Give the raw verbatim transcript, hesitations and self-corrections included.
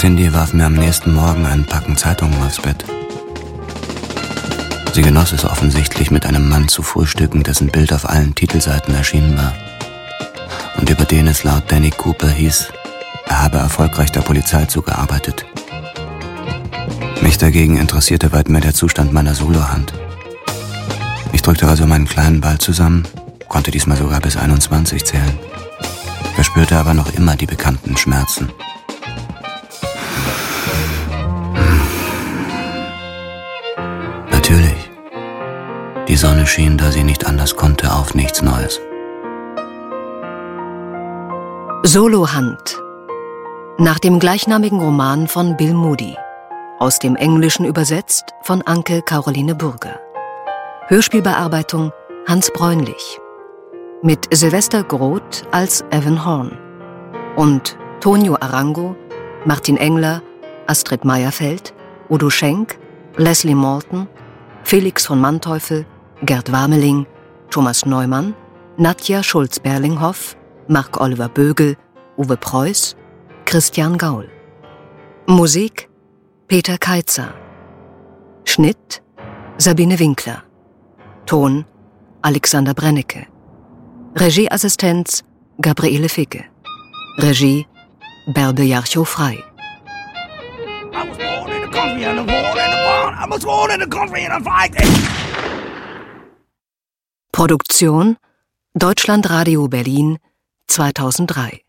Cindy warf mir am nächsten Morgen einen Packen Zeitungen aufs Bett. Sie genoss es offensichtlich, mit einem Mann zu frühstücken, dessen Bild auf allen Titelseiten erschienen war und über den es laut Danny Cooper hieß, er habe erfolgreich der Polizei zugearbeitet. Mich dagegen interessierte weit mehr der Zustand meiner Solohand. Ich drückte also meinen kleinen Ball zusammen, konnte diesmal sogar bis einundzwanzig zählen, verspürte aber noch immer die bekannten Schmerzen. Natürlich. Die Sonne schien, da sie nicht anders konnte, auf nichts Neues. Solohand. Nach dem gleichnamigen Roman von Bill Moody. Aus dem Englischen übersetzt von Anke Caroline Burger. Hörspielbearbeitung Hans Bräunlich. Mit Sylvester Groth als Evan Horn. Und Tonio Arango, Martin Engler, Astrid Meyerfeld, Udo Schenk, Leslie Morton, Felix von Manteuffel, Gerd Warmeling, Thomas Neumann, Nadja Schulz-Berlinghoff, Marc-Oliver Bögel, Uwe Preuß, Christian Gaul. Musik Peter Keitzer. Schnitt Sabine Winkler. Ton Alexander Brennecke. Regieassistenz Gabriele Ficke. Regie Bärbe Jarchow-Frei. Produktion Deutschlandradio Berlin zweitausenddrei.